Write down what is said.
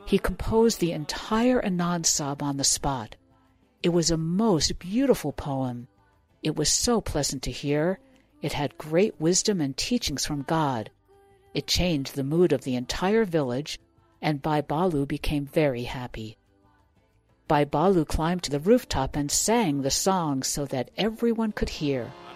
He composed the entire Anand Sahib on the spot. It was a most beautiful poem. It was so pleasant to hear. It had great wisdom and teachings from God. It changed the mood of the entire village, and Bhai Balu became very happy. Bhai Balu climbed to the rooftop and sang the song so that everyone could hear.